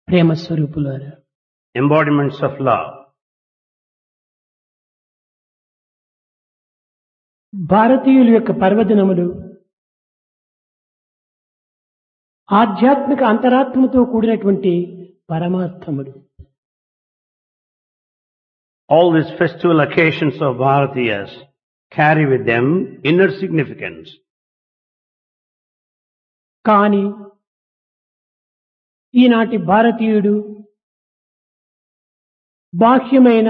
ప్రేమ స్వరూపులారా, embodiments of love. భారతీయుల యొక్క పర్వదినములు ఆధ్యాత్మిక అంతరాత్మతో కూడినటువంటి పరమార్థములు. All these festival occasions of Bharatiyas carry with them inner significance. కానీ ఈనాటి భారతీయుడు బాహ్యమైన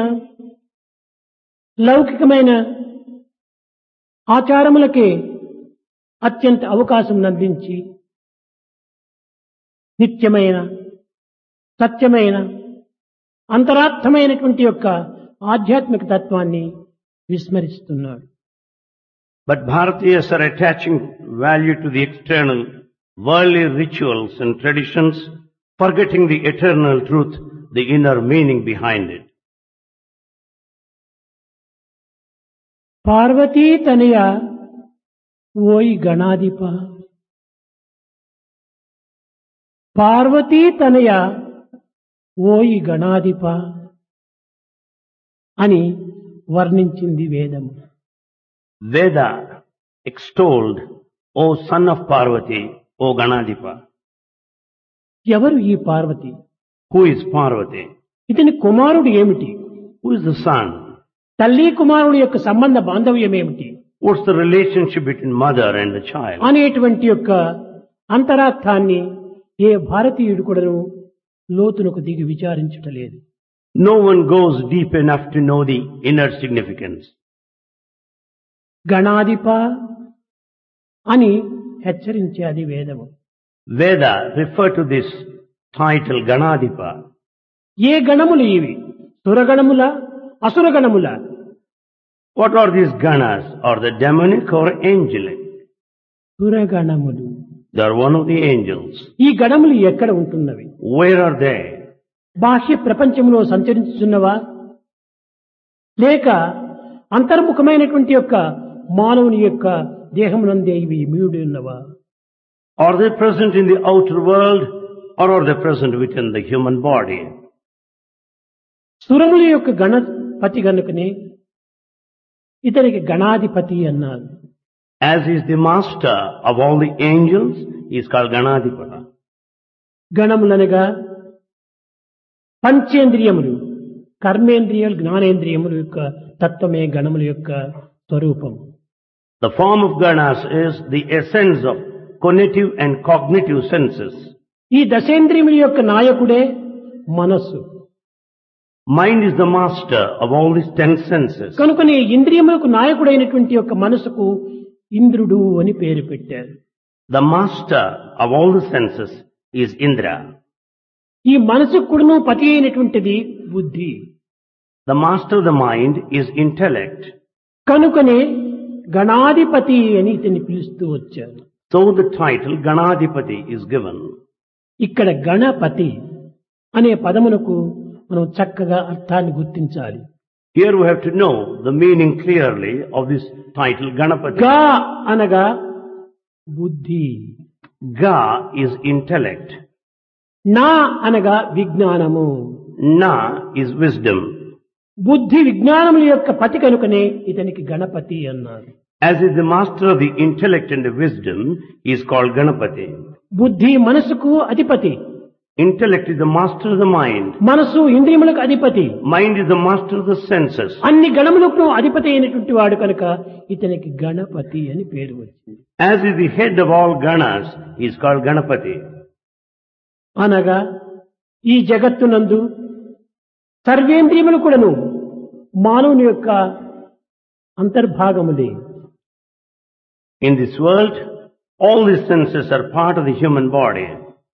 లౌకికమైన ఆచారములకే అత్యంత అవకాశం అందించి నిత్యమైన సత్యమైన అంతరార్థమైనటువంటి యొక్క ఆధ్యాత్మిక తత్వాన్ని విస్మరిస్తున్నాడు. But Bharatiyas are attaching value to the external, worldly rituals and traditions, forgetting the eternal truth, the inner meaning behind it. Parvati తనయ ఓయి గణాధిప, పార్వతీ తనయ ఓయి గణాధిప అని వర్ణించింది వేదము. Veda extolled, O son of Parvati, O Ganadipa. ఎవరు ఈ పార్వతి? Who is Parvati? ఇతని కుమారుడు ఏమిటి? Who is the son? తల్లి కుమారుడు యొక్క సంబంధ బాంధవ్యం ఏమిటి What's the relationship between mother and the child? అనేటువంటి యొక్క అంతరార్థాన్ని ఏ భారతీయుడు కూడాను లోతునకు దిగి విచారించటలేదు. No one goes deep enough to know the inner significance. గణాధిప అని హెచ్చరించేది వేదము. Veda refer to this title Ganadipa. ఏ గణములు ఇవి? సురగణముల అసురగణముల? What are these ganas? Are they demonic or angelic? సురగణములు. They are one of the angels. ఈ గణములు ఎక్కడ ఉంటున్నవి? Where are they? బాహ్య ప్రపంచంలో సంచరిస్తున్నవా, లేక అంతర్ముఖమైనటువంటి యొక్క మానవుని యొక్క దేహమునందే ఇవి మీడి ఉన్నవా? Are they present in the outer world or are they present within the human body? సురముల యొక్క గణపతి గనుకనే ఇతనికి గణాధిపతి అన్నారు. As is the master of all the angels, he is called Ganadipa. గణములనగా పంచేంద్రియములు, కర్మేంద్రియాలు, జ్ఞానేంద్రియముల యొక్క తత్వమే గణముల యొక్క స్వరూపం. The form of ganas is the essence of cognitive and cognitive senses. ఈ దశేంద్రియముల యొక్క నాయకుడే మనస్సు. Mind is the master of all these 10 senses. కనుకనే ఇంద్రియములకు నాయకుడైనటువంటి యొక్క మనసుకు ఇంద్రుడు అని పేరు పెట్టారు. The master of all the senses is Indra. ఈ మనసుకు కూడాను పతి అయినటువంటిది బుద్ధి. The master of the mind is intellect. కనుకనే గణాధిపతి అని ఇతన్ని పిలుస్తూ వచ్చారు. So the title Ganadipati is given. ఇక్కడ గణపతి అనే పదమునకు మనం చక్కగా అర్థాన్ని గుర్తించాలి. Here we have to know the meaning clearly of this title Ganapati. గా అనగా బుద్ధి, Ga is intellect. నా అనగా విజ్ఞానము. Na is wisdom. బుద్ధి విజ్ఞానముల యొక్క పతి కనుకనే ఇతనికి గణపతి అన్నారు. As is the master of the intellect and the wisdom, he is called Ganapati. బుద్ధి మనసుకు అధిపతి, Intellect is the master of the mind. మనసు ఇంద్రియములకు అధిపతి, Mind is the master of the senses. అన్ని గణములకు అధిపతి అయినటువంటి వాడు కనుక ఇతనికి గణపతి అని పేరు వచ్చింది. As is the head of all ganas, he is called Ganapati. అనగా ఈ జగత్తునందు సర్వేంద్రియములు కూడాను మానవుని యొక్క అంతర్భాగములే. In this world, all these senses are part of the human body.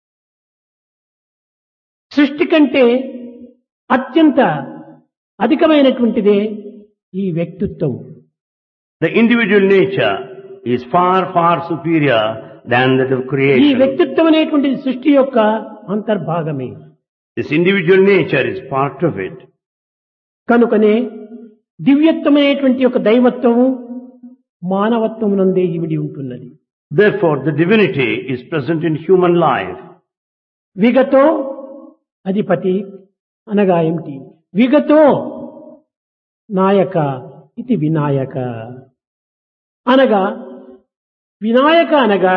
సృష్టి కంటే అత్యంత అధికమైనటువంటిదే ఈ వ్యక్తిత్వం. The individual nature is far, far superior than that of ఈ creation. వ్యక్తిత్వం అనేటువంటిది సృష్టి యొక్క అంతర్భాగమే. This individual nature is part of it. కనుకనే దివ్యత్వమైనటువంటి యొక్క దైవత్వము మానవత్వమునందే ఇమిడి ఉంటున్నది. Therefore, the divinity is present in human life. విగతో అధిపతి అనగా ఏమిటి? విగతో నాయక ఇది వినాయక అనగా, వినాయక అనగా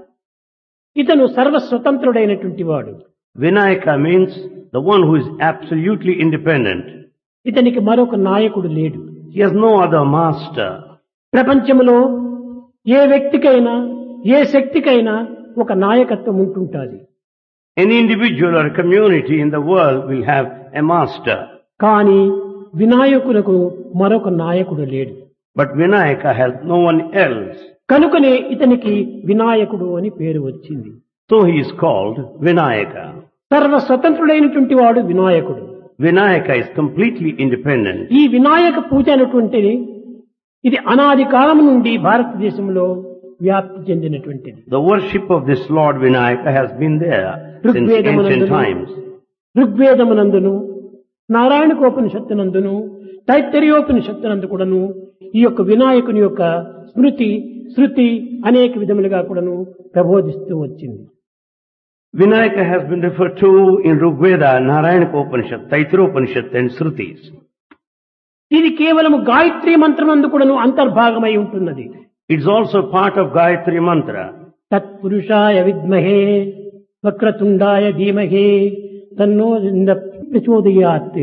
ఇతను సర్వస్వతంత్రుడైనటువంటి వాడు. Vinayaka means the one who is absolutely independent. ఇతనికి మరొక నాయకుడు లేడు. He has no other master. ప్రపంచంలో ఏ వ్యక్తికైనా ఏ శక్తికైనా ఒక నాయకత్వం ఉంటుంటుంది. Any individual or community in the world will have a master. కానీ వినాయకులకు మరొక నాయకుడు లేడు. But Vinayaka has no one else. కనుకనే ఇతనికి వినాయకుడు అని పేరు వచ్చింది. So he is called Vinayaka. సర్వ స్వతంత్రుడైనటువంటి వాడు వినాయకుడు. Vinayaka is completely independent. ఈ వినాయక పూజ అనేటువంటిది ఇది అనాది కాలం నుండి భారతదేశంలో వ్యాప్తి చెందినటువంటిది. The worship of this Lord Vinayaka has been there since ancient times. ఋగ్వేదమునందును, నారాయణకోపనిషత్తునందును, తైత్తరీయోపనిషత్తునందు కూడాను ఈ యొక్క వినాయకుని యొక్క స్మృతి శృతి అనేక విధములుగా కూడాను ప్రబోధిస్తూ వచ్చింది. Vinayaka has been referred to in Rigveda, Narayana-upanishad, Taittiriyopanishad and Shrutis. ఇది కేవలం గాయత్రీ మంత్రమందు కూడాను అంతర్భాగమై ఉంటున్నది. It's also part of Gayatri Mantra. తత్పురుషాయ విద్మహే వక్రతుండాయ ధీమహే తన్నో ప్రచోదయాత్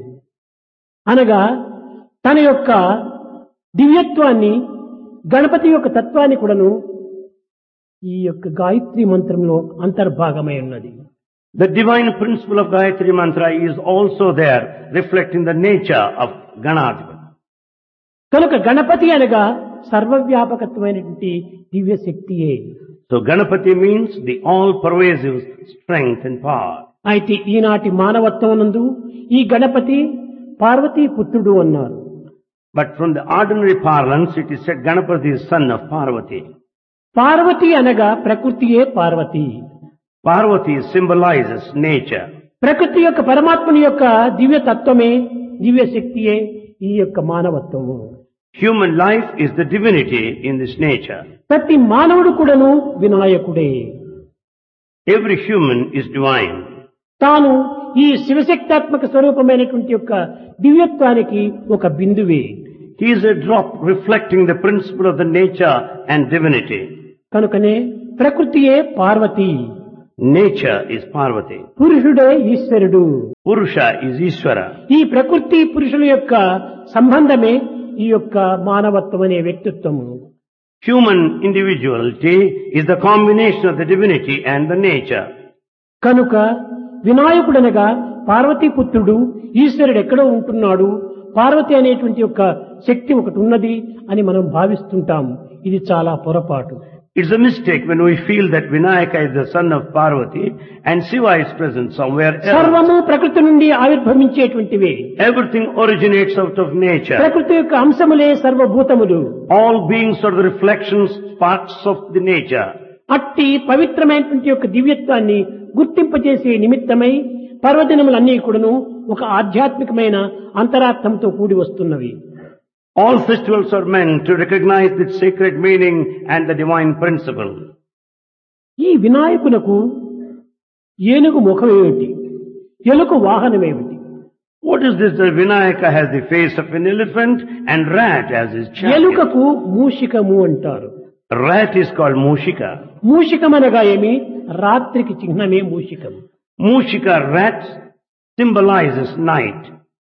అనగా తన యొక్క దివ్యత్వాన్ని, గణపతి యొక్క తత్వాన్ని కూడాను ఈ యొక్క గాయత్రి మంత్రంలో అంతర్భాగమై ఉన్నది. The divine principle of Gayatri Mantra is also there, reflecting the nature of Ganadhipati. కనుక గణపతి అనగా సర్వవ్యాపకత్వమైనటువంటి దివ్య శక్తియే. So Ganapati means the all-pervasive strength and power. అయితే ఈనాటి మానవత్వమునందు ఈ గణపతి పార్వతీ పుత్రుడు అన్నారు. But from the ordinary parlance, it is said Ganapati is son of Parvati. Parvati అనగా ప్రకృతియే Parvati. Parvati symbolizes nature. ప్రకృతి యొక్క పరమాత్మని యొక్క దివ్య తత్వమే, దివ్య శక్తియే ఈ యొక్క మానవత్వము. Human life is the divinity in this nature. ప్రతి మానవుడు కూడాను వినాయకుడే. Every human is divine. తాను ఈ శివశక్తాత్మక స్వరూపమైనటువంటి యొక్క దివ్యత్వానికి ఒక బిందువే. He is a drop reflecting the principle of the nature and divinity. కనుకనే ప్రకృతియే పార్వతి, Nature is Parvati. పురుషుడే ఈశ్వరుడు. Purusha is Ishvara. ఈ ప్రకృతి పురుషుల యొక్క సంబంధమే ఈ యొక్క మానవత్వం అనే వ్యక్తిత్వము. Human individuality is the combination of the divinity and the nature. కనుక వినాయకుడనగా పార్వతీ పుత్రుడు, ఈశ్వరుడు ఎక్కడో ఉంటున్నాడు, పార్వతి అనేటువంటి యొక్క శక్తి ఒకటి ఉన్నది అని మనం భావిస్తుంటాం. ఇది చాలా పొరపాటు. It's a mistake when we feel that Vinayaka is the son of Parvati and Shiva is present somewhere else. సర్వము ప్రకృతి నుండి ఆవిర్భవించేటువంటివే. Everything originates out of nature. ప్రకృతి యొక్క అంశములే సర్వభూతములు. All beings are the reflections, parts of the nature. అట్టి పవిత్రమైనటువంటి యొక్క దివ్యత్వాన్ని గుర్తింపజేసే నిమిత్తమై పర్వదినములన్నీ కూడాను ఒక ఆధ్యాత్మికమైన అంతరార్థంతో కూడి వస్తున్నవి. All festivals are meant to recognize its sacred meaning and the divine principle. ఈ వినాయకునకు ఏనుగు ముఖమేమిటి, ఎలుక వాహనమేమిటి? What is this? The Vinayaka has the face of an elephant and rat as his chariot. ఎలుకకు మూషికము అంటారు. Rat is called Mushika. మూషికమనగా ఏమి? రాత్రికి చిహ్నమే మూషికం. Mushika, rat, symbolizes night.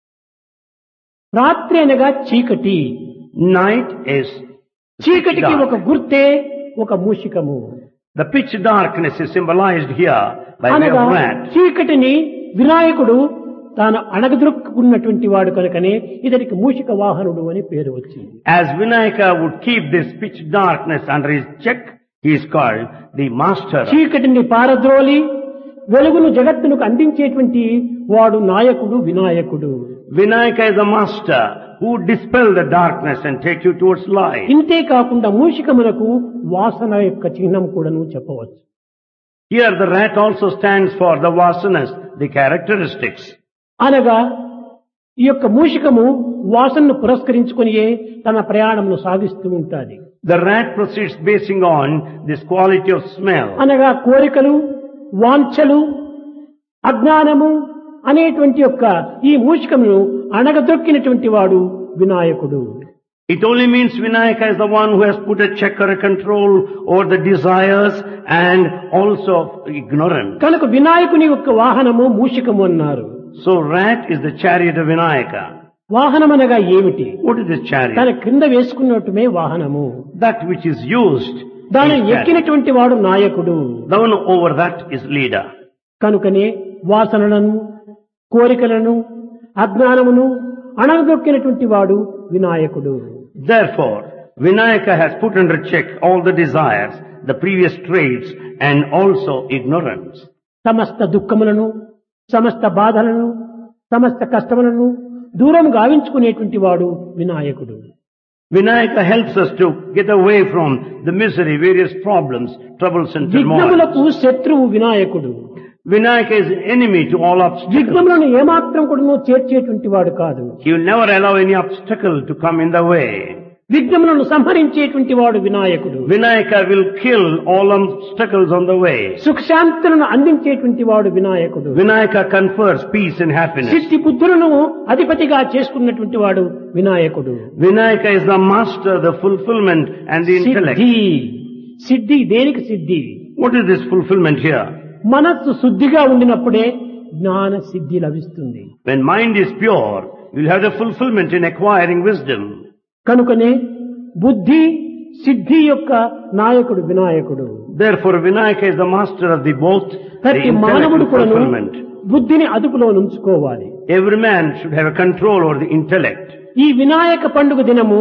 రాత్రి అనగా చీకటి. Night is చీకటికి ఒక dark. గుర్తే ఒక మూషికము. The pitch darkness is symbolized here by way అనగా of rat. చీకటిని వినాయకుడు తాను అణగదొక్కున్నటువంటి వాడు కనుకనే ఇతనికి మూషిక వాహనుడు అని పేరు వచ్చింది. As Vinayaka would keep this pitch darkness under his check, he is called the master. చీకటిని పారద్రోలి వెలుగును జగత్తునకు అందించేటువంటి వాడు నాయకుడు వినాయకుడు. Vinayaka is the master who would dispel the darkness and take you towards light. ఇంతే కాకుండా మూషికమునకు వాసన యొక్క చిహ్నం కూడాను చెప్పవచ్చు. Here the rat also stands for the vasanas, the characteristics. అనగా ఈ యొక్క మూషికము వాసనను పురస్కరించుకొనియే తన ప్రయాణమును సాగిస్తూ ఉంటాది. The rat proceeds basing on this quality of smell. అనగా కోరికలు, వాంఛలు, అజ్ఞానము అనేటువంటి యొక్క ఈ మూషికమును అణగదొక్కినటువంటి వాడు వినాయకుడు. It only means Vinayaka is the one who has put a check or a control over the desires and also ignorance. కనుక వినాయకుని యొక్క వాహనము మూషికము అన్నారు. So rat is the chariot of Vinayaka. వాహనం అనగా ఏమిటి? What is this chariot? తన క్రింద వేసుకున్నట్టుమే వాహనము. That which is used. దానిని ఎక్కినటువంటి వాడు నాయకుడు. The one over that is leader. కనుకనే వాసనలను, కోరికలను, అజ్ఞానమును అణగదొక్కినటువంటి వాడు వినాయకుడు. Therefore, Vinayaka has put under check all the desires, the previous traits and also ignorance. సమస్త దుఃఖములను, సమస్త బాధలను, సమస్త కష్టములను దూరం గావించుకునేటువంటి వాడు వినాయకుడు. Vinayaka helps us to get away from the misery, various problems, troubles and turmoil. విఘ్నములకు శత్రువు వినాయకుడు. Vinayaka is an enemy to all obstacles. విఘ్నములను ఏమాత్రం కూడా చేర్చేటువంటి వాడు కాదు. He will never allow any obstacle to come in the way. విఘ్నములను సంహరించేటువంటి వాడు వినాయకుడు. Vinayaka will kill all obstacles on the way. సుఖశాంతులను అందించేటువంటి వాడు వినాయకుడు. Vinayaka confers peace and happiness. సిద్ధి బుద్ధులను అధిపతిగా చేసుకున్నటువంటి వాడు వినాయకుడు. Vinayaka is the master, the fulfillment and the intellect. సిద్ధి దేనికి సిద్ధి? What is this fulfillment here? మనస్సు శుద్ధిగా ఉండినప్పుడే జ్ఞాన సిద్ధి లభిస్తుంది. When mind is pure, you will have the fulfillment in acquiring wisdom. కనుకనే బుద్ధి సిద్ధి యొక్క నాయకుడు వినాయకుడు. Therefore, Vinayaka is the master of the both, the ప్రతి intellect మానవుడు and కూడా fulfillment. బుద్ధిని అదుపులో ఉంచుకోవాలి. Every man should have a control over the intellect. ఈ వినాయక పండుగ దినము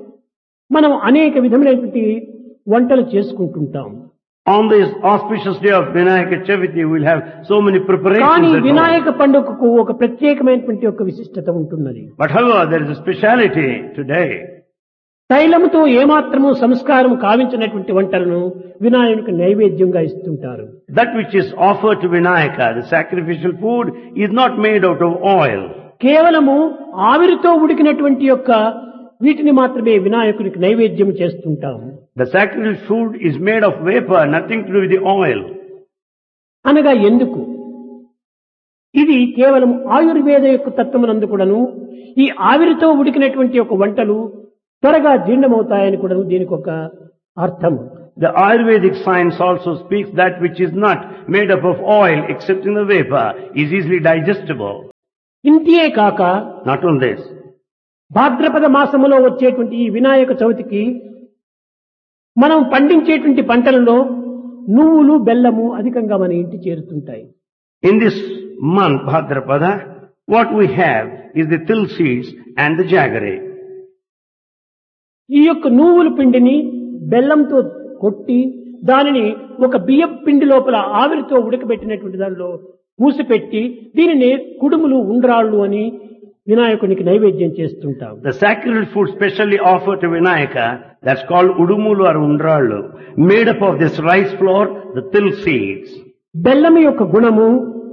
మనం అనేక విధమైనటువంటి వంటలు చేసుకుంటుంటాం. On this auspicious day of Vinayaka Chaviti, we will have so many కానీ preparations at home. వినాయక పండుగకు ఒక ప్రత్యేకమైనటువంటి ఒక విశిష్టత ఉంటున్నది. But however, there is a speciality today. తైలముతో ఏమాత్రము సంస్కారం కావించినటువంటి వంటలను వినాయకునికి నైవేద్యంగా ఇస్తుంటారు. That which is offered to Vinayaka, the sacrificial food, is not made out of oil. కేవలము ఆవిరితో ఉడికినటువంటి యొక్క వీటిని మాత్రమే వినాయకునికి నైవేద్యం చేస్తుంటాం. The sacrificial food is made of vapor, nothing to do with the oil. అనగా ఎందుకు? ఇది కేవలం ఆయుర్వేద యొక్క తత్వమునందు కూడాను ఈ ఆవిరితో ఉడికినటువంటి ఒక వంటలు త్వరగా జీర్ణమవుతాయని కూడా దీనికి ఒక అర్థం. The Ayurvedic science also speaks that which is not made up of oil except in the vapor is easily digestible. ఇంతే కాక Not on this. భాద్రపద మాసములో వచ్చేటువంటి ఈ వినాయక చవితికి మనం పండించేటువంటి పంటలలో నువ్వులు బెల్లము అధికంగా మన ఇంటి చేరుతుంటాయి. In this month, Bhadrapada, what we have is the till seeds and the jaggery. ఈ యొక్క నువ్వుల పిండిని బెల్లంతో కొట్టి దానిని ఒక బియ్యం పిండి లోపల ఆవిరితో ఉడకబెట్టినటువంటి దానిలో మూసిపెట్టి దీనిని కుడుములు ఉండ్రాళ్ళు అని వినాయకునికి నైవేద్యం చేస్తుంటాం. The sacred food specially offered to Vinayaka, that's called udumulu or undrallu, made up of this rice flour, the till seeds. బెల్లము యొక్క గుణము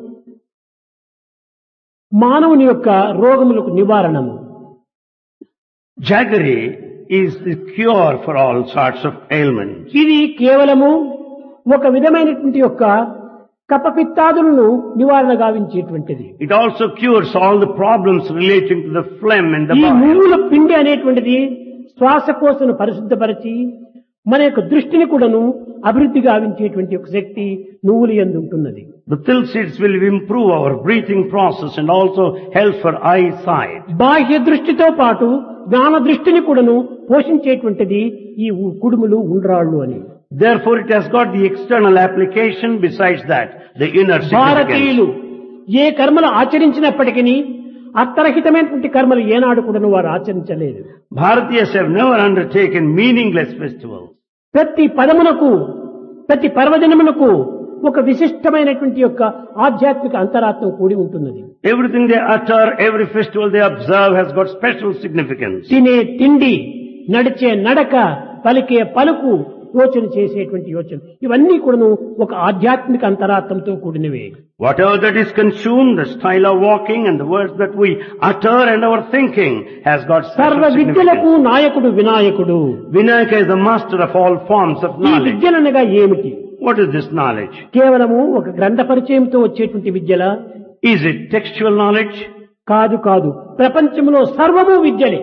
మానవుని యొక్క రోగములకు నివారణము. Jaggery is the cure for all sorts of ailments. ఇది కేవలము ఒక విధమైనటువంటి యొక్క కఫపిత్తాదులను నివారణ గావించేటువంటిది. It also cures all the problems relating to the phlegm and the ఈ bile. నువ్వుల పిండి అనేటువంటిది శ్వాసకోశను పరిశుద్ధపరిచి మన యొక్క దృష్టిని కూడాను అభివృద్ధి గావించేటువంటి ఒక శక్తి నువ్వులు యందు ఉంటున్నది. The till seeds will improve our breathing process and also help for eyesight. బాహ్య దృష్టితో పాటు జ్ఞాన దృష్టిని కూడాను పోషించేటువంటిది ఈ కుడుములు ఉండ్రాళ్ళు అని. Therefore, it has got the external application besides that, the inner భారతీయులు significance. ఏ కర్మలు ఆచరించినప్పటికీ అర్థరహితమైనటువంటి కర్మలు ఏనాడు కూడాను వారు ఆచరించలేదు. Bharatiyas have never undertaken meaningless festivals. ప్రతి పదమునకు ప్రతి పర్వదినమునకు ఒక విశిష్టమైనటువంటి యొక్క ఆధ్యాత్మిక అంతరాత్మ కూడి ఉంటున్నది. Everything they utter, every festival they observe has got special significance. తినే తిండి, నడిచే నడక, పలికే పలుకు, యోచన చేసేటువంటి యోచన, ఇవన్నీ కూడాను ఒక ఆధ్యాత్మిక అంతరాత్మతో కూడినవే. Whatever that is consumed, the style of walking and the words that we utter and our thinking has got సర్వ special విద్యలకు significance. నాయకుడు వినాయకుడు. Vinayaka is the master of all forms of ఈ knowledge. విద్యలనగా ఏమిటి? What is this knowledge? కేవలము ఒక గ్రంథ పరిచయంతో వచ్చేటువంటి విద్యలా? Is it textual knowledge? కాదు కాదు, ప్రపంచంలో సర్వము విద్యలే.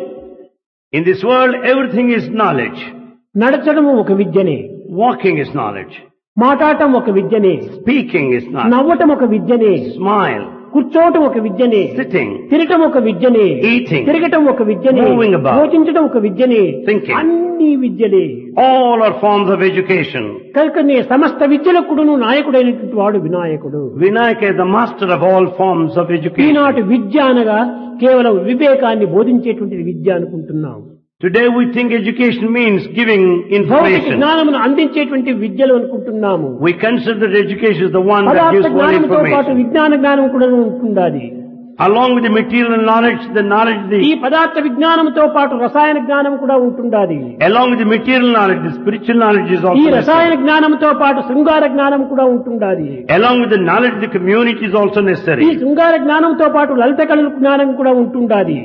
In this world, everything is knowledge. నడచడము ఒక విద్యనే, Walking is knowledge. మాట్లాడటం ఒక విద్యనే, Speaking is knowledge. నవ్వటం ఒక విద్యనే, Smile. కూర్చోవటం ఒక విద్యనే, Sitting. తినటం ఒక విద్యనే, Eating. తిరగటం ఒక విద్యనే, Moving about. యోచించడం ఒక విద్యనే, Thinking. అన్ని విద్యలే. All are forms of education. కనుకనే సమస్త విద్యలకుడును నాయకుడైనటువంటి వాడు వినాయకుడు. Vinayaka is the master of all forms of education. ఈనాటి విద్య అనగా కేవలం వివేకాన్ని బోధించేటువంటి విద్య అనుకుంటున్నాం. Today we think education means giving భౌతిక information. జ్ఞానమును అందించేటువంటి విద్యలు అనుకుంటున్నాము. We consider that education is the one that పదార్థ gives all జ్ఞానంతో పాటు information. విజ్ఞాన జ్ఞానం కూడా ఉంటుండాలి. Along with the material knowledge, the knowledge, ఈ పదార్థ విజ్ఞానంతో పాటు రసాయన జ్ఞానం కూడా ఉంటుండాలి. along with the material knowledge, the spiritual knowledge is ఈ also రసాయన necessary. జ్ఞానంతో పాటు శృంగార జ్ఞానం కూడా ఉంటుండాలి. Along with the knowledge, the community is also ఈ necessary. శృంగార జ్ఞానంతో పాటు లలిత కళల జ్ఞానం కూడా ఉంటుండాలి.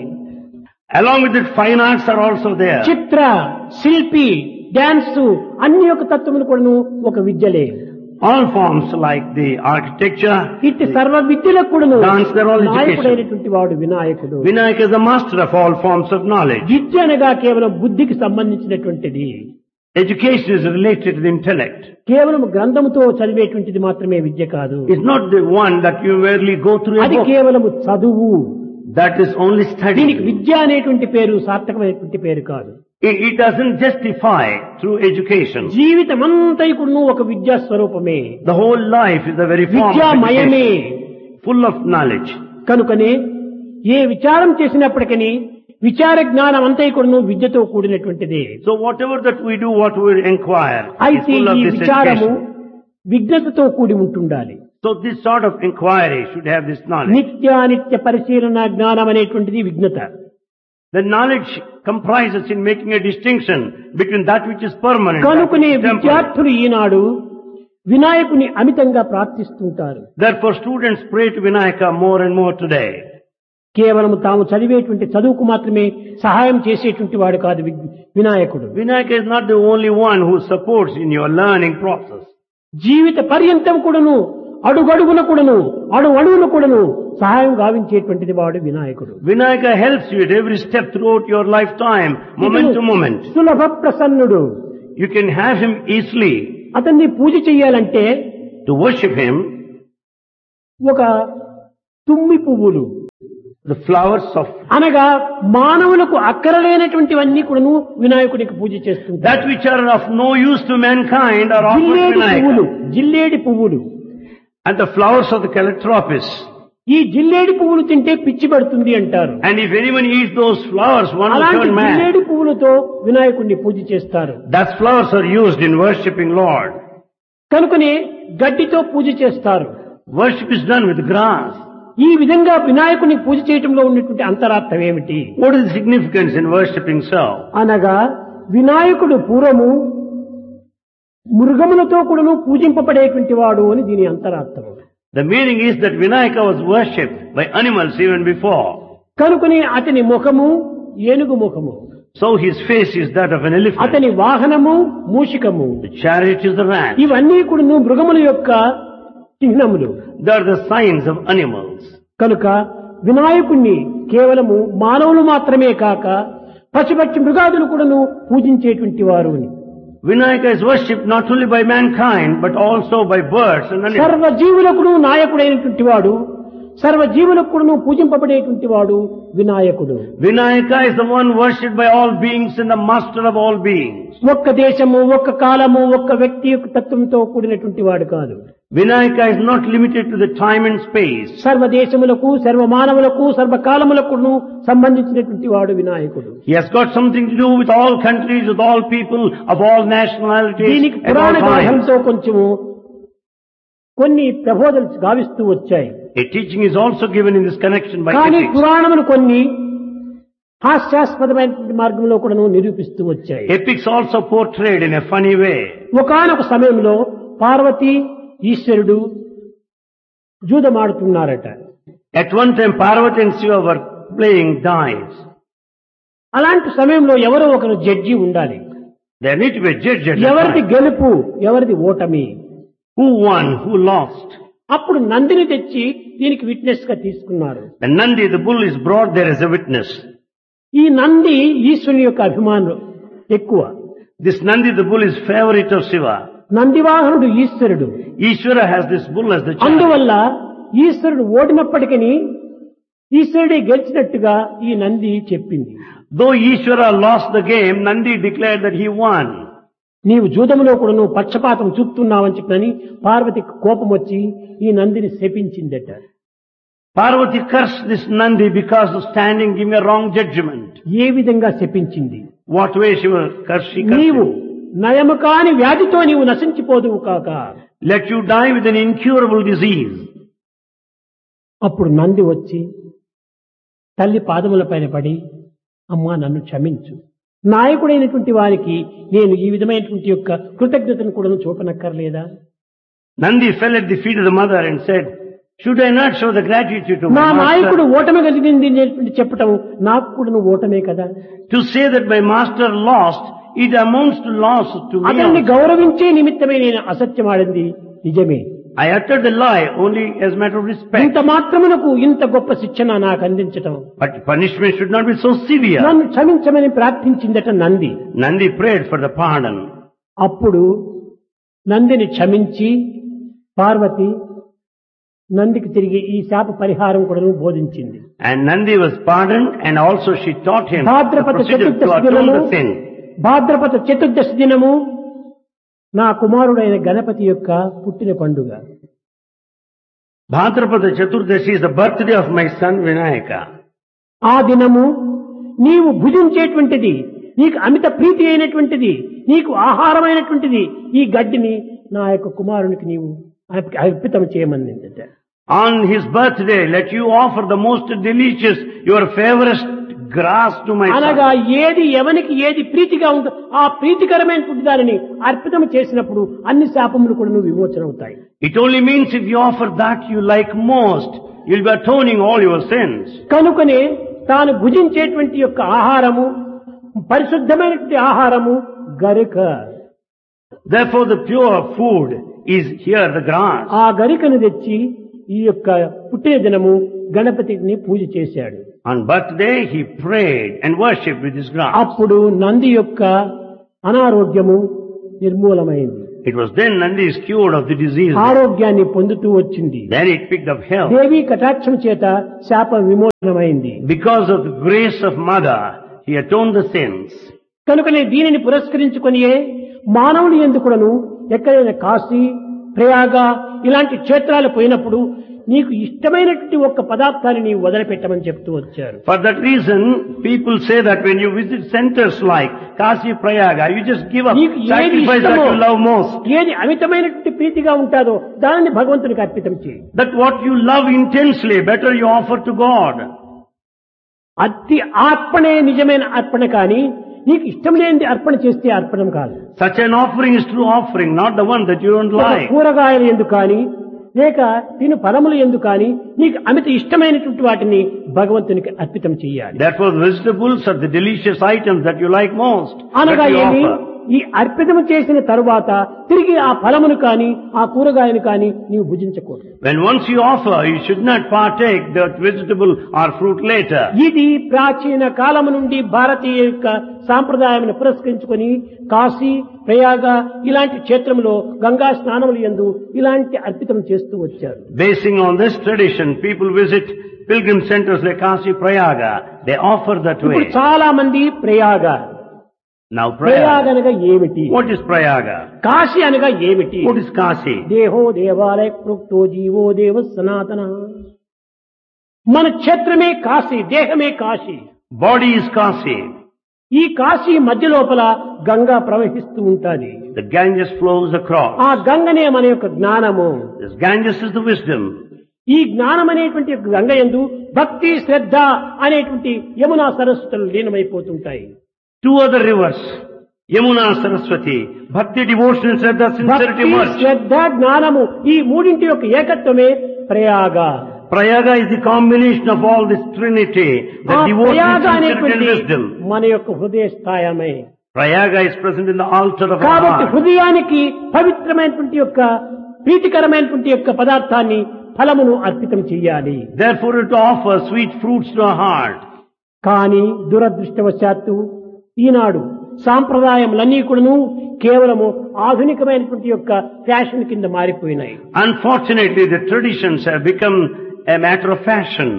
Along with the fine arts are also there. చిత్ర, శిల్పి, డాన్స్ అన్ని యొక్క తత్వములు కూడాను ఒక విద్యలే. All forms like the architecture, ఇట్టి సర్వ విద్యలకు కూడాను Dance, they're all education. నాయకుడైనటువంటి వాడు వినాయకుడు. Vinayaka is the master of all forms of knowledge. విద్య అనగా కేవలం బుద్ధికి సంబంధించినటువంటిది. Education is related to the intellect. కేవలం గ్రంథముతో చదివేటువంటిది మాత్రమే విద్య కాదు. It's not the one that you merely go through a అది book. కేవలము చదువు. That is only దీనికి study. విద్య అనేటువంటి పేరు సార్థకమైనటువంటి పేరు కాదు. It doesn't justify through education. జీవితమంతైకును ఒక విద్యా స్వరూపమే, The whole life is a very form of విద్యామయమే. education, full of knowledge. కనుకనే ఏ విచారం చేసినప్పటికీ విచార జ్ఞానం అంతైకును విద్యతో కూడినటువంటిదే. So whatever that we do, what we inquire, is అయితే full of ఈ this విచారము education. విజ్ఞతతో కూడి ఉంటుండాలి. So this sort of inquiry should have this knowledge. నిత్యానిత్య పరిశీలన జ్ఞానం అనేటువంటిది విజ్ఞత. The knowledge comprises in making a distinction between that which is permanent and that కనుకనే which is temporary. విద్యార్థులు ఈనాడు వినాయకుని అమితంగా ప్రార్థిస్తుంటారు. Therefore students pray to Vinayaka more and more today. కేవలం తాము చదివేటువంటి చదువుకు మాత్రమే సహాయం చేసేటువంటి వాడు కాదు వినాయకుడు. Vinayaka is not the only one who supports in your learning process. జీవిత పర్యంతం కూడాను అడుగడుగున కూడాను అడుగడుగున కూడాను సహాయం గావించేటువంటిది వాడు వినాయకుడు. Vinayaka helps you at every step throughout your lifetime, moment to moment. సులభ ప్రసన్నుడు. You can have him easily. అతన్ని పూజ చెయ్యాలంటే To worship him, ఒక తుమ్మి పువ్వులు the flowers of అనగా మానవులకు అక్కరలేనటువంటివన్నీ కూడాను వినాయకుడికి పూజ చేస్తుంటారు. that which are of no use to mankind are offered to జిల్లేడి పువ్వులు, Vinayaka. జిల్లేడి పువ్వులు. And the flowers of the calotropis. ఈ జిల్లేడి పువ్వులు తింటే పిచ్చి పడుతుంది అంటారు. And if anyone eats those flowers, one will అలాంటి turn mad. జిల్లేడి పువ్వులతో వినాయకుడిని పూజ చేస్తారు. That flowers are used in worshipping Lord. కనుకనే గడ్డితో పూజ చేస్తారు. Worship is done with grass. ఈ విధంగా వినాయకుని పూజ చేయటంలో ఉన్నటువంటి అంతరార్థం ఏమిటి What is the significance in worshipping so? అనగా వినాయకుడు పూర్వము మృగములతో కూడాను పూజింపబడేటువంటి వాడు అని దీని అంతరార్థం. The meaning is that Vinayaka was worshipped by animals even before. కనుకనే అతని ముఖము ఏనుగు ముఖము, So his face is that of an elephant. అతని వాహనము మూషికము, The chariot is the rat. ఇవన్నీ కూడాను మృగముల యొక్క చిహ్నములు. They are the signs of animals. కనుక వినాయకుణ్ణి కేవలము మానవులు మాత్రమే కాక పశుపక్షి మృగాదులు కూడాను పూజించేటువంటి వారు అని. Vinayaka is worshipped not only by mankind but also by birds and animals. సర్వ జీవులకు నాయకుడైనటువంటి వాడు, సర్వ జీవులకు కూడాను పూజింపబడేటువంటి వాడు వినాయకుడు. Vinayaka is the one worshipped by all beings and the master of all beings. ఒక్క దేశము, ఒక్క కాలము, ఒక్క వ్యక్తి యొక్క తత్వంతో కూడినటువంటి వాడు కాదు. Vinayaka is not limited to the time and space. సర్వ దేశములకు, సర్వ మానవులకు, సర్వ కాలములకు సంబంధించినటువంటి వాడు వినాయకుడు. He has got something to do with all countries, with all people, of all nationalities, దీనికి at all పురాణ times. గ్రంథంతో కొంచెము కొన్ని ప్రబోధనలు గావిస్తూ వచ్చాయి. A teaching is also given in this connection by కానీ ethics. పురాణములు కొన్ని హాస్యాస్పదమైనటువంటి మార్గంలో కూడా నిరూపిస్తూ వచ్చాయి. Epics also portrayed in a funny way. ఒకానొక సమయంలో పార్వతి ఈశ్వరుడు జూదమాడుతున్నారట. At one time Parvati and Shiva were playing dice. అలాంటి సమయంలో ఎవరో ఒకరు జడ్జి ఉండాలి. There need to be a judge at that ఎవరిది time. గెలుపు, ఎవరిది ఓటమి. Who won? Who lost? అప్పుడు నందిని తెచ్చి దీనికి విట్నెస్ గా తీసుకున్నారు. The Nandi, the bull, is brought there as a witness. ఈ నంది ఈశ్వరుని యొక్క అభిమానులు ఎక్కువ. This Nandi, the bull, is favorite of Shiva. నందివాహనుడు ఈశ్వరుడు. Ishvara has this bull as the child. అందువల్ల ఈశ్వరుడు ఓడినప్పటికీ ఈశ్వరుడే గెలిచినట్టుగా ఈ నంది చెప్పింది. Though Ishvara lost the game, Nandi declared that he won. నీవు జూదములో కూడా నువ్వు పక్షపాతం చూపుతున్నావని చెప్పని పార్వతికి కోపం వచ్చి ఈ Nandini శపించిందట. Parvati cursed this Nandi because of standing giving a wrong judgment. ఏ విధంగా శపించింది? What way she cursed నీవు him? నయము కాని వ్యాధితో నీవు నశించిపోదువు కాక. Let you die with an incurable disease. అప్పుడు నంది వచ్చి తల్లి పాదముల పైన పడి, అమ్మా నన్ను క్షమించు, నాయకుడైనటువంటి వారికి నేను ఈ విధమైనటువంటి యొక్క కృతజ్ఞతను కూడా చూపనక్కర్లేదా? Nandi fell at the feet of the mother and said, should I not show the gratitude to నా my నాయకుడు master? ఓటమి కలిగింది అనేటువంటి చెప్పటం నాకు కూడా ఓటమే కదా. To say that my master lost, it amounts to loss to me అతన్ని also. గౌరవించే నిమిత్తమే నేను అసత్యమాడింది నిజమే. I uttered the lie only as a matter of respect. ఇంత మాత్రమునకు ఇంత గొప్ప శిక్షణ నాకు అందించటం, But punishment should not be so severe. నన్ను క్షమించమని ప్రార్థించిందట Nandi. Nandi prayed for the pardon. అప్పుడు నందిని క్షమించి పార్వతి నందికి తిరిగి ఈ శాప పరిహారం కూడా బోధించింది. And Nandi was pardoned, and also she taught him the Bhadrapada procedure to Chaturdashi atone దినము the sin. భాద్రపద చతుర్దశి దినము నా కుమారుడైన గణపతి యొక్క పుట్టిన పండుగ. Bhadrapada Chaturdashi is the birthday of my son Vinayaka. ఆ దినము నీవు భుజించేటువంటిది, నీకు అమిత ప్రీతి అయినటువంటిది, నీకు ఆహారమైనటువంటిది ఈ గడ్డిని నా యొక్క కుమారునికి నీవు అర్పితం చేయమనిందట. On his birthday, let you offer the most delicious, your favorite grass to my అనగా son. ఏది ఎవనికి ఏది ప్రీతిగా ఉందో ఆ ప్రీతికరమైనటువంటి దానిని అర్పితం చేసినప్పుడు అన్ని శాపములు కూడా నువ్వు విమోచన అవుతాయి. It only means if you offer that you like most, you'll be atoning all your sins. కనుకనే తాను భుజించేటువంటి యొక్క ఆహారము పరిశుద్ధమైనటువంటి ఆహారము గరిక. Therefore the pure food is here, the grass. ఆ గరికను తెచ్చి ఈ యొక్క పుట్టిన దినము గణపతిని పూజ చేశాడు. On birthday he prayed and worshipped with his grass. అప్పుడు నంది యొక్క అనారోగ్యము నిర్మూలమైంది. It was then Nandi is cured of the disease. ఆరోగ్యాన్ని పొందుతూ వచ్చింది. Then it picked up health. దేవి కటాక్షం చేత శాప విమోచనమైంది. Because of the grace of Mother, he atoned the sins. కనుకనే దీనిని పురస్కరించుకొనియే మానవుని ఎందుకును ఎక్కడైనా కాశీ, ప్రయాగ ఇలాంటి క్షేత్రాలు పోయినప్పుడు నీకు ఇష్టమైనటువంటి ఒక్క పదార్థాన్ని నీవు వదిలిపెట్టమని చెప్తూ వచ్చారు. For that reason, people say that when you visit centers like Kashi, Prayaga, you just give up, నీకు ఏది sacrifice that ఇష్టమో, you love most. ఏది అమితమైనటువంటి ప్రీతిగా ఉంటాదో దానిని భగవంతునికి అర్పితం చేయి. That what you love intensely, better you offer to God. అతి అర్పణే నిజమైన అర్పణ కానీ నీకు ఇష్టం లేనిది అర్పణ చేస్తే అర్పణం కాదు. Such an offering is true offering, not the one that you don't ఒక like. కూరగాయలు ఎందుకు కానీ లేక తిను ఫలములు ఎందుకు కానీ నీకు అమిత ఇష్టమైనటువంటి వాటిని భగవంతునికి అర్పితం చేయాలి. Therefore the vegetables are the delicious items that you like most, అనగా that you ఏమి offer. ఈ అర్పితము చేసిన తరువాత తిరిగి ఆ ఫలమును కానీ ఆ కూరగాయను కానీ నీవు భుజించకూడదు. When once you offer, you should not partake that vegetable or fruit later. ఇది ప్రాచీన కాలము నుండి భారతీయ యొక్క సాంప్రదాయాన్ని పురస్కరించుకొని కాశీ, ప్రయాగ ఇలాంటి క్షేత్రంలో గంగా స్నానములు యందు ఇలాంటి అర్పితం చేస్తూ వచ్చారు. Basing on this tradition, people visit pilgrim centers like Kashi, Prayaga. They offer that ఇప్పుడు way. చాలా మంది ప్రయాగ, Now ప్రయాగ Prayaga. అనగా ఏమిటి, What is Prayaga? కాశీ అనగా ఏమిటి? What is Kashi? దేహో దేవాలయ ప్రోక్తో జీవో దేవ సనాతన. మన క్షేత్రమే కాశీ, దేహమే కాశీ. Body is Kashi. ఈ కాశీ మధ్య లోపల గంగా ప్రవహిస్తూ ఉంటాది. The Ganges flows across. ఆ గంగనే మన యొక్క జ్ఞానము. This Ganges is the wisdom. ఈ జ్ఞానం అనేటువంటి గంగ యందు భక్తి, శ్రద్ధ అనేటువంటి Yamuna సరస్వతులు లీనమైపోతుంటాయి. Two other rivers, Yamuna, Saraswati, Bhakti, devotion, Shraddha, sincerity భక్తి, merge. శ్రద్ధ, జ్ఞానము ఈ మూడింటి యొక్క ఏకత్వమే Prayag. Prayaga is the combination of all this trinity, the ఆ devotion, ప్రయాగ sincerity and అనేటువంటి wisdom. మన యొక్క హృదయ స్థాయమే. Prayaga is present in the altar of our కాబట్టి heart. హృదయానికి పవిత్రమైనటువంటి యొక్క ప్రీతికరమైనటువంటి యొక్క పదార్థాన్ని ఫలమును అర్పితం చేయాలి. Therefore to offer sweet fruits to our heart. కానీ దురదృష్టవశాత్తు ఈనాడు సాంప్రదాయములన్నీ కూడాను కేవలము ఆధునికమైనటువంటి యొక్క ఫ్యాషన్ కింద మారిపోయినాయి. Unfortunately, the traditions have become a matter of fashion.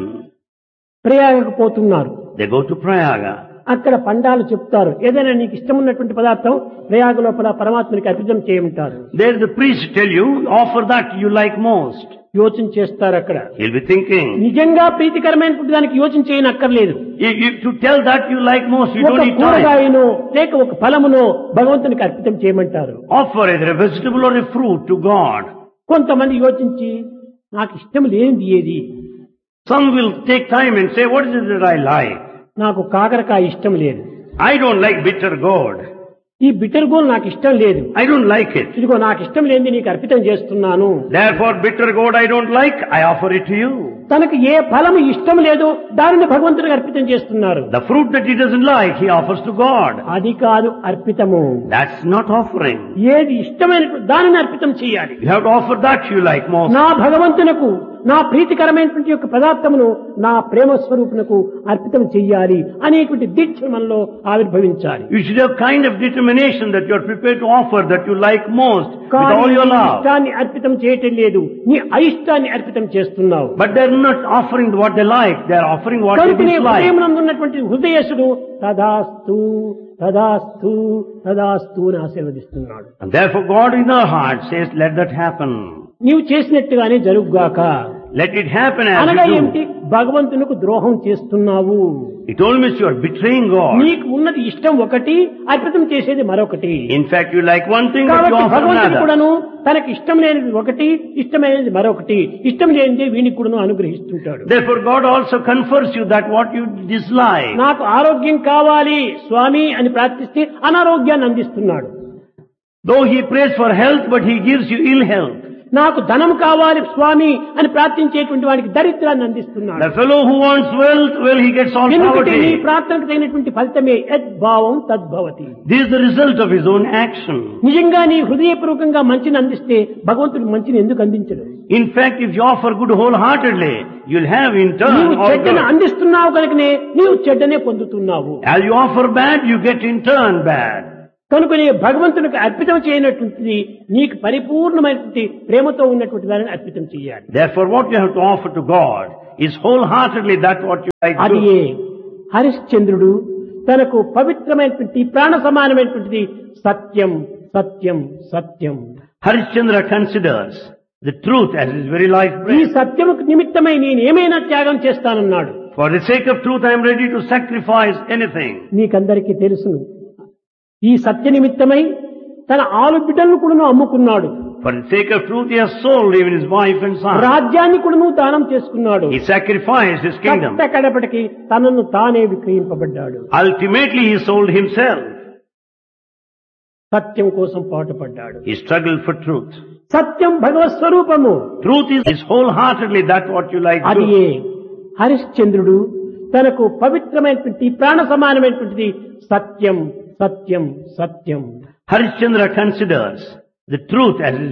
ప్రయాగకు పోతున్నారు. They go to Prayaga. అక్కడ పండాలు చెప్తారు, ఏదైనా నీకు ఇష్టం ఉన్నటువంటి పదార్థం ప్రయాగ లోపల పరమాత్మనికి అర్పితం చేయమంటారు. There the priest tell you, offer that you like most. యోచన చేస్తారు అక్కడ. He'll be thinking. నిజంగా ప్రీతికరమైనటువంటి దానికి యోచన చేయనక్కర్లేదు. To tell that you like most, you don't ఒక need time. కూరగాయను లేక ఒక ఫలమును భగవంతునికి అర్పితం చేయమంటారు. Offer either a vegetable or a fruit to God. కొంతమంది యోచించి నాకు ఇష్టం లేనిది ఏది, Some will take time and say, what is it that I like? నాకు కాకరకాయ ఇష్టం లేదు, I don't like bitter gourd. ఈ బిటర్ గోల్ నాకు ఇష్టం లేదు, I don't like it. ఇదిగో నాకు ఇష్టం లేనిది నీకు అర్పితం చేస్తున్నాను. Therefore bitter gourd I don't like, I offer it to you. తనకు ఏ ఫలము ఇష్టం లేదో దానిని భగవంతుడికి అర్పితం చేస్తున్నారు. The fruit that he doesn't like, he offers to God. అది కాదు అర్పితము. That's not offering. ఏది ఇష్టమైనటువంటి దానిని అర్పితం చేయాలి. You have to offer that you like most. నా భగవంతునకు నా ప్రీతికరమైనటువంటి యొక్క పదార్థమును నా ప్రేమ స్వరూపునకు అర్పితం చెయ్యాలి అనేటువంటి దీక్ష మనలో ఆవిర్భవించాలి. You should have kind of determination that you are prepared to offer that you like most with కానీ all your నీ love. ఇష్టాన్ని అర్పితం చేయటం లేదు, నీ అయిష్టాన్ని అర్పితం చేస్తున్నావు. But they're not offering what they like, they're offering what they కనుకనే dislike. హృదయమునందున్నటువంటి హృదయేశుడు తదాస్తు తదాస్తు తదాస్తు అని ఆశీర్వదిస్తున్నాడు. And therefore God in our heart says, let that happen. నీవు చేసినట్టుగానే జరుగుగాక. Let it happen as అనగా you ఏమిటి? do. భగవంతునికి ద్రోహం చేస్తున్నావు. It all means you are betraying God. నీకు ఉన్నది ఇష్టం ఒకటి, అర్పితం చేసేది మరొకటి. In fact, you like one thing but you కాబట్టి offer భగవంతుడు another. కూడాను తనకి ఇష్టం లేనిది ఒకటి, ఇష్టమైనది మరొకటి, ఇష్టం లేనిదే వీనికి కూడాను అనుగ్రహిస్తుంటాడు. Therefore God also confers you that what you dislike. నాకు ఆరోగ్యం కావాలి స్వామి అని ప్రార్థిస్తే అనారోగ్యాన్ని అందిస్తున్నాడు. Though he prays for health, but he gives you ill health. నాకు ధనం కావాలి స్వామి అని ప్రార్థించేటువంటి వాడికి దరిద్రాన్ని అందిస్తున్నాడు. The fellow who wants wealth, well, he gets all ఎందుకంటే నీ poverty. ప్రార్థనకు తగినటువంటి ఫలితమే యద్భావం తద్భవతి. This is the result of his own action. నిజంగా నీ హృదయపూర్వకంగా మంచిని అందిస్తే భగవంతుడు మంచిని ఎందుకు అందించడు? In fact, if you offer good wholeheartedly, you'll have in turn నీవు all చెడ్డను good. అందిస్తున్నావు కనుకనే నీవు చెడ్డనే పొందుతున్నావు. As you offer bad, you get in turn bad. కనుక నీ భగవంతునికి అర్పితం చేయనటువంటిది నీకు పరిపూర్ణమైనటువంటి ప్రేమతో ఉన్నటువంటి దానిని అర్పితం చేయాలి. Therefore, what you have to offer to God is wholeheartedly that what you like to అది do. హరిశ్చంద్రుడు తనకు పవిత్రమైనటువంటి ప్రాణ సమానమైనటువంటిది సత్యం సత్యం సత్యం. Harishchandra considers the truth as his very life ఈ breath. సత్యముకు నిమిత్తమై నేనేమైనా త్యాగం చేస్తానన్నాడు. For the sake of truth, I am ready to sacrifice anything. నీకందరికీ తెలుసును, ఈ సత్య నిమిత్తమై తన 6 బిడ్డలను కూడా అమ్ముకున్నాడు. For the sake of truth, he has sold even his wife and son. రాజ్యాన్ని కూడా దానం చేసుకున్నాడు. He sacrificed his kingdom. కడపటికి తనను తానే విక్రయింపబడ్డాడు. Ultimately, he sold himself. సత్యం కోసం పాటుపడ్డాడు. He struggled for truth. సత్యం భగవత్ స్వరూపము. Truth is wholeheartedly that what you like to అది do. హరిశ్చంద్రుడు తనకు పవిత్రమైనటువంటి ప్రాణ సమానమైనటువంటిది సత్యం సత్యం సత్యం. Harishchandra considers the truth as his